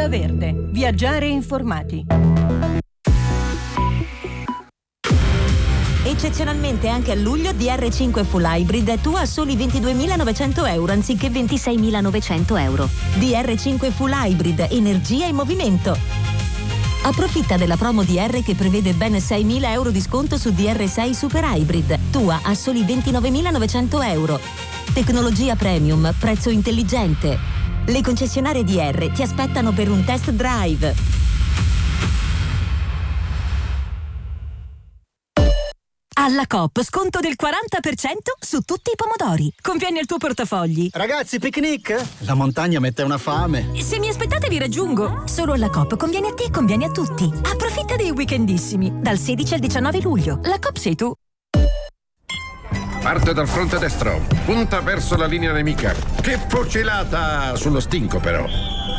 Onda Verde. Viaggiare informati. Eccezionalmente anche a luglio DR5 Full Hybrid è tua a soli 22.900 euro anziché 26.900 euro. DR5 Full Hybrid, energia in movimento. Approfitta della promo DR che prevede ben 6.000 euro di sconto su DR6 Super Hybrid, tua a soli 29.900 euro. Tecnologia premium, prezzo intelligente. Le concessionarie DR ti aspettano per un test drive. Alla Coop sconto del 40% su tutti i pomodori. Conviene al tuo portafogli. Ragazzi, picnic? La montagna mette una fame. Se mi aspettate vi raggiungo. Solo alla Coop conviene a te, conviene a tutti. Approfitta dei weekendissimi. Dal 16 al 19 luglio. La Coop sei tu. Parte dal fronte destro. Punta verso la linea nemica. Che fucilata sullo stinco però.